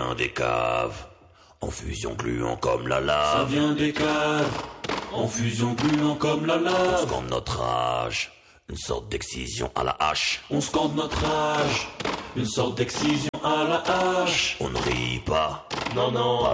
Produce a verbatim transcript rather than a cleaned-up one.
vient des caves, en fusion gluant comme la lave. Ça vient des caves, en fusion gluant comme la lave. On scande notre rage, une sorte d'excision à la hache. On scande notre rage, une sorte d'excision à la hache. On ne rit pas, non non, pas